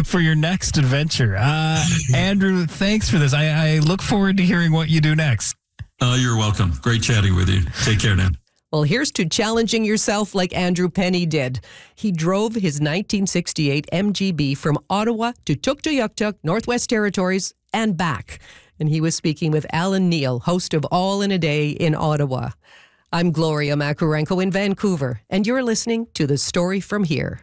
for your next adventure. Andrew, thanks for this. I look forward to hearing what you do next. You're welcome. Great chatting with you. Take care now. Well, here's to challenging yourself like Andrew Penny did. He drove his 1968 MGB from Ottawa to Tuktoyaktuk, Northwest Territories, and back. And he was speaking with Alan Neal, host of All in a Day in Ottawa. I'm Gloria Makurenko in Vancouver, and you're listening to The Story from Here.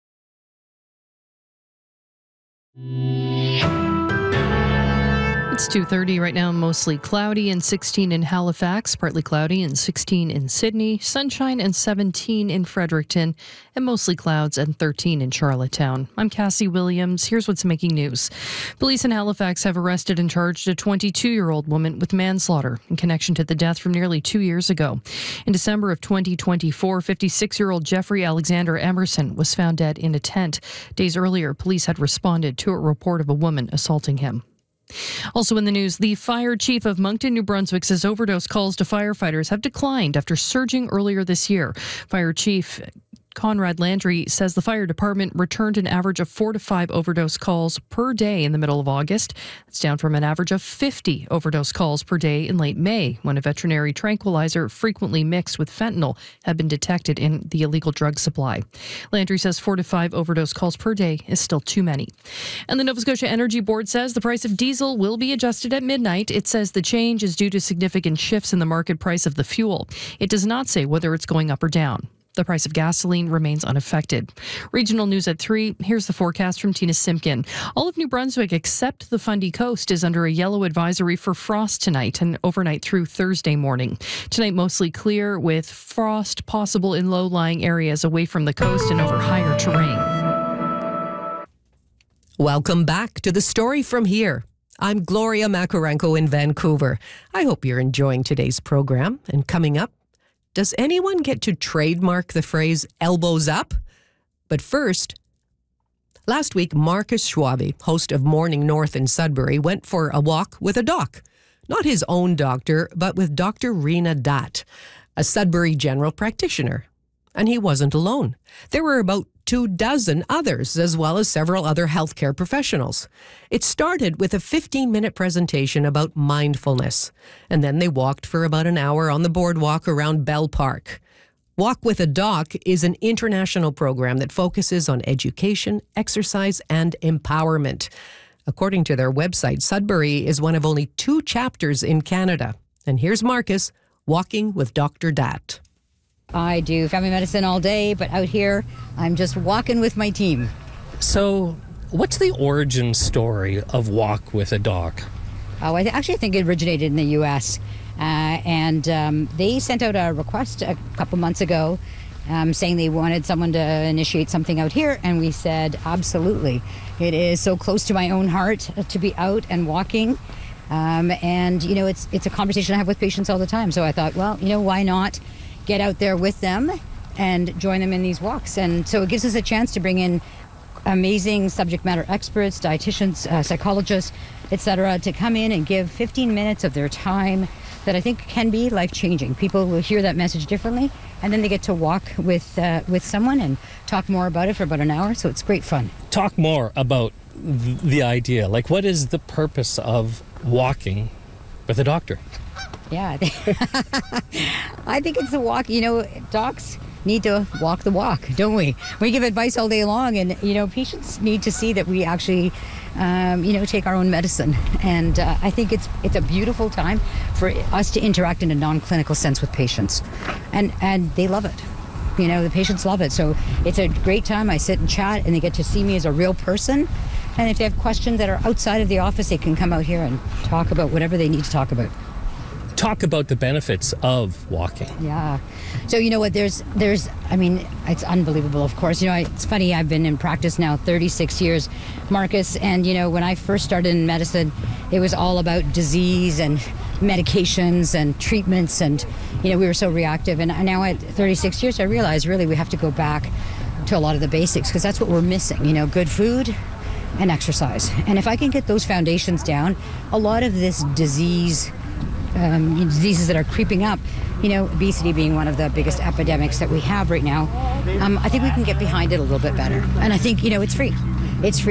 It's 2:30 right now, mostly cloudy and 16 in Halifax, partly cloudy and 16 in Sydney, sunshine and 17 in Fredericton, and mostly clouds and 13 in Charlottetown. I'm Cassie Williams. Here's what's making news. Police in Halifax have arrested and charged a 22-year-old woman with manslaughter in connection to the death from nearly 2 years ago. In December of 2024, 56-year-old Jeffrey Alexander Emerson was found dead in a tent. Days earlier, police had responded to a report of a woman assaulting him. Also in the news, the fire chief of Moncton, New Brunswick says overdose calls to firefighters have declined after surging earlier this year. Fire Chief Conrad Landry says the fire department returned an average of 4 to 5 overdose calls per day in the middle of August. It's down from an average of 50 overdose calls per day in late May, when a veterinary tranquilizer frequently mixed with fentanyl had been detected in the illegal drug supply. Landry says 4 to 5 overdose calls per day is still too many. And the Nova Scotia Energy Board says the price of diesel will be adjusted at midnight. It says the change is due to significant shifts in the market price of the fuel. It does not say whether it's going up or down. The price of gasoline remains unaffected. Regional news at 3. Here's the forecast from Tina Simpkin. All of New Brunswick except the Fundy Coast is under a yellow advisory for frost tonight and overnight through Thursday morning. Tonight mostly clear with frost possible in low-lying areas away from the coast and over higher terrain. Welcome back to The Story from Here. I'm Gloria Makurenko in Vancouver. I hope you're enjoying today's program. And coming up, does anyone get to trademark the phrase elbows up? But first, last week, Marcus Schwabe, host of Morning North in Sudbury, went for a walk with a doc. Not his own doctor, but with Dr. Rena Datt, a Sudbury general practitioner. And he wasn't alone. There were about 24 others, as well as several other healthcare professionals. It started with a 15-minute presentation about mindfulness, and then they walked for about an hour on the boardwalk around Bell Park. Walk with a Doc is an international program that focuses on education, exercise, and empowerment. According to their website, Sudbury is one of only 2 chapters in Canada. And here's Marcus walking with Dr. Datt. I do family medicine all day, but out here, I'm just walking with my team. So, what's the origin story of Walk with a Doc? Oh, I actually think it originated in the U.S. And they sent out a request a couple months ago saying they wanted someone to initiate something out here, and we said, absolutely. It is so close to my own heart to be out and walking. And, you know, it's a conversation I have with patients all the time. So I thought, well, you know, why not get out there with them and join them in these walks? And so it gives us a chance to bring in amazing subject matter experts, dietitians, psychologists, etc., to come in and give 15 minutes of their time that I think can be life-changing. People will hear that message differently, and then they get to walk with someone and talk more about it for about an hour, so it's great fun. Talk more about the idea. Like, what is the purpose of walking with a doctor? Yeah, I think it's the walk. You know, docs need to walk the walk, don't we? We give advice all day long, and, you know, patients need to see that we actually, take our own medicine. And I think it's a beautiful time for us to interact in a non-clinical sense with patients. And they love it. You know, the patients love it. So it's a great time. I sit and chat, and they get to see me as a real person. And if they have questions that are outside of the office, they can come out here and talk about whatever they need to talk about. Talk about the benefits of walking. Yeah. So, you know what, there's I mean, it's unbelievable, of course. You know, it's funny, I've been in practice now 36 years, Marcus, and, you know, when I first started in medicine, it was all about disease and medications and treatments, and, you know, we were so reactive. And now at 36 years, I realize really we have to go back to a lot of the basics, because that's what we're missing, you know, good food and exercise. And if I can get those foundations down, a lot of this diseases that are creeping up, you know, obesity being one of the biggest epidemics that we have right now, I think we can get behind it a little bit better. And I think, you know, it's free. It's free.